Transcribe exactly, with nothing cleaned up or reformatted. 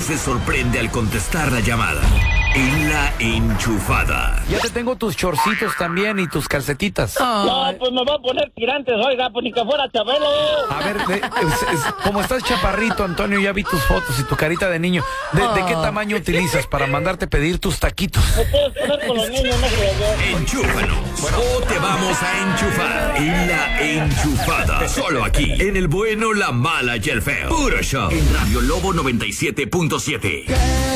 se sorprende al contestar la llamada. En La Enchufada. Ya te tengo tus chorcitos también y tus calcetitas. No, pues me va a poner tirantes, oiga, pues ni que fuera Chabelo. A ver, de, es, es, como estás chaparrito, Antonio, ya vi tus fotos y tu carita de niño. ¿De, ¿de qué tamaño utilizas para mandarte pedir tus taquitos? Me puedes poner con los niños, no creo yo. Enchúfanos. O te vamos a enchufar. En La Enchufada. Solo aquí, en el bueno, la mala y el feo. Puro show. En Radio Lobo noventa y siete punto siete.